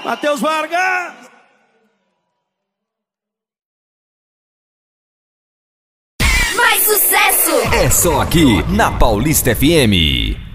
Matheus Vargas! Mais sucesso! É só aqui na Paulista FM.